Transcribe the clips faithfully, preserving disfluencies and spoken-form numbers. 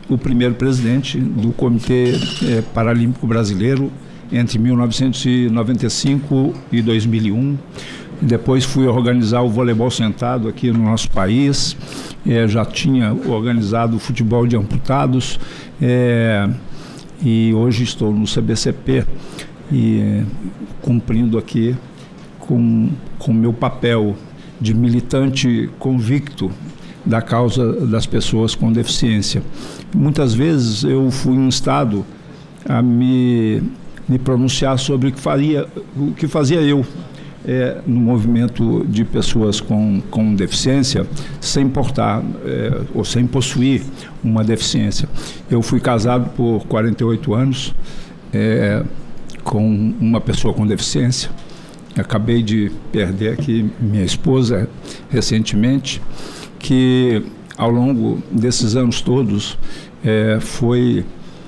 o primeiro presidente do Comitê é, Paralímpico Brasileiro entre mil novecentos e noventa e cinco e dois mil e um. Depois fui organizar o voleibol sentado aqui no nosso país. É, já tinha organizado o futebol de amputados é, e hoje estou no C B C P e é, cumprindo aqui com o meu papel de militante convicto da causa das pessoas com deficiência. Muitas vezes eu fui instado a me, me pronunciar sobre o que, faria, o que fazia eu é, no movimento de pessoas com, com deficiência, sem portar é, ou sem possuir uma deficiência. Eu fui casado por quarenta e oito anos é, com uma pessoa com deficiência. Acabei de perder aqui minha esposa recentemente, que ao longo desses anos todos é, foi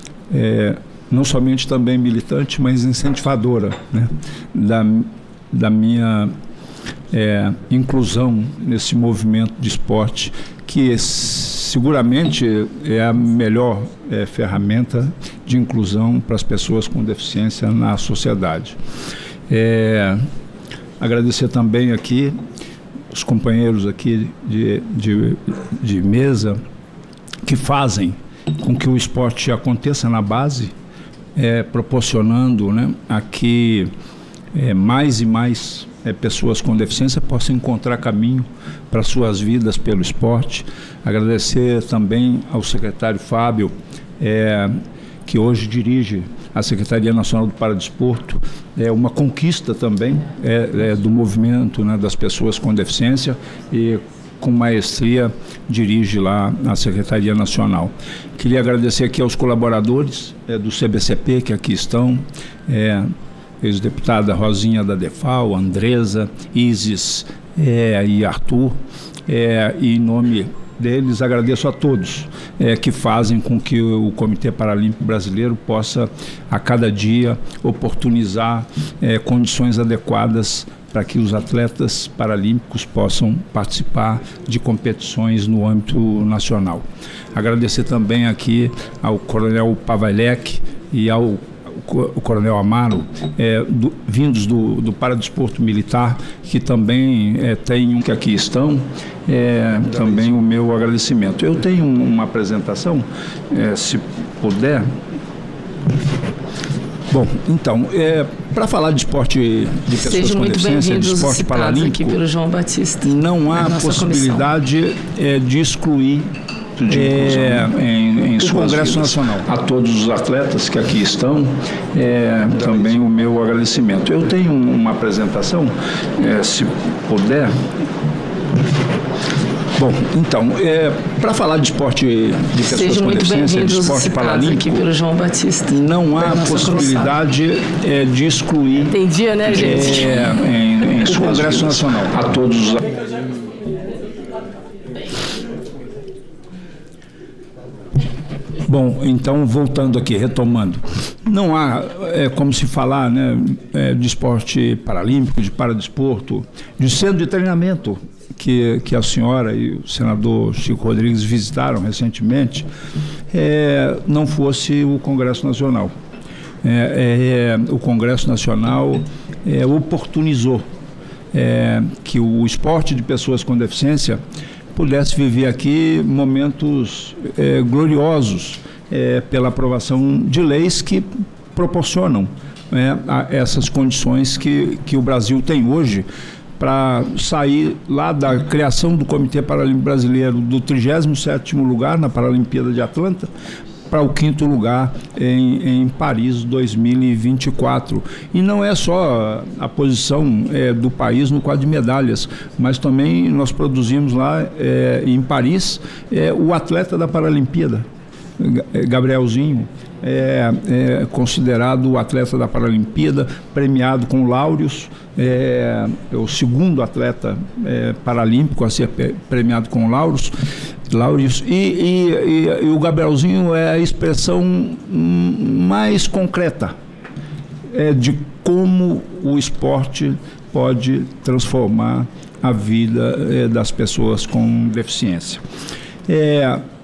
é, não somente também militante, mas incentivadora, né, da, da minha é, inclusão nesse movimento de esporte, que seguramente é a melhor é, ferramenta de inclusão para as pessoas com deficiência na sociedade. É, agradecer também aqui os companheiros aqui de, de, de mesa que fazem com que o esporte aconteça na base, é, proporcionando, né, a que é, mais e mais é, pessoas com deficiência possam encontrar caminho para suas vidas pelo esporte. Agradecer também ao secretário Fábio, é, que hoje dirige a Secretaria Nacional do Paradesporto, é uma conquista também é, é, do movimento, né, das pessoas com deficiência, e com maestria dirige lá na Secretaria Nacional. Queria agradecer aqui aos colaboradores é, do C B C P que aqui estão, é, ex-deputada Rosinha da Defal, Andresa, Isis é, e Arthur, é, e em nome deles agradeço a todos é, que fazem com que o Comitê Paralímpico Brasileiro possa a cada dia oportunizar é, condições adequadas para que os atletas paralímpicos possam participar de competições no âmbito nacional. Agradecer também aqui ao Coronel Pavalec e ao o Coronel Amaro, é, do, vindos do, do Paradesporto Militar, que também é, tem um que aqui estão, é, também o meu agradecimento. Eu tenho uma apresentação, é, se puder. Bom, então, é, para falar de esporte de pessoas Sejam com deficiência, de esporte paralímpico, aqui pelo João Batista, não há possibilidade é, de excluir É, em, em o Congresso Nacional. A todos os atletas que aqui estão, é, também o meu agradecimento. Eu tenho uma apresentação, é, se puder. Bom, então, é, para falar de esporte de pessoas Sejam com deficiência, de esporte paralímpico, aqui pelo João Batista, não há possibilidade é, de excluir. Tem dia, né, gente? É, em, em o Congresso Nacional. A todos os Bom, então, voltando aqui, retomando, não há é, como se falar, né, é, de esporte paralímpico, de paradesporto, de centro de treinamento que, que a senhora e o senador Chico Rodrigues visitaram recentemente, é, não fosse o Congresso Nacional. É, é, o Congresso Nacional é, oportunizou é, que o esporte de pessoas com deficiência pudesse viver aqui momentos é, gloriosos é, pela aprovação de leis que proporcionam é, a, essas condições que, que o Brasil tem hoje para sair lá da criação do Comitê Paralímpico Brasileiro do trigésimo sétimo lugar na Paralimpíada de Atlanta para o quinto lugar em, em Paris dois mil e vinte e quatro. E não é só a posição é, do país no quadro de medalhas, mas também nós produzimos lá é, em Paris é, o atleta da Paralimpíada, Gabrielzinho, é, é considerado o atleta da Paralimpíada, premiado com laureos, é, é o segundo atleta é, paralímpico a ser premiado com laureos. Laureus, e, e, e, e o Gabrielzinho é a expressão mais concreta é, de como o esporte pode transformar a vida é, das pessoas com deficiência. É,